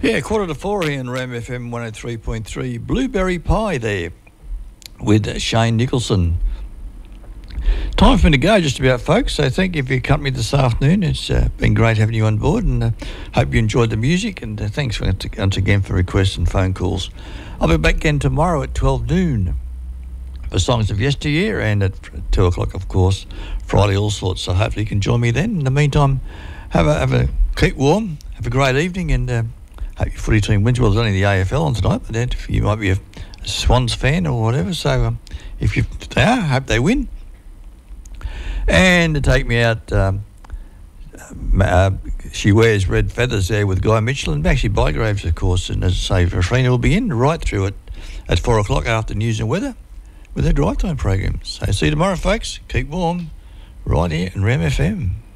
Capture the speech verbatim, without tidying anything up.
Yeah, quarter to four here in Ram F M one oh three point three. Blueberry Pie there with uh, Shane Nicholson. Time for me to go just about, folks. So thank you for your company this afternoon. It's uh, been great having you on board, and uh, hope you enjoyed the music, and uh, thanks for, once again for requests and phone calls. I'll be back again tomorrow at twelve noon for Songs of Yesteryear, and at two o'clock, of course, Friday All Sorts. So hopefully you can join me then. In the meantime, have a, have a keep warm, have a great evening, and uh, hope your footy team wins. Well, there's only the A F L on tonight, but then you might be a, a Swans fan or whatever. So um, if you they are, hope they win. And to take me out, um, uh, She Wears Red Feathers there with Guy Mitchell and Maxie Bygraves, of course. And as I say, Refrain will be in right through it at four o'clock after news and weather with their drive time program. So see you tomorrow, folks. Keep warm right here in Ram F M.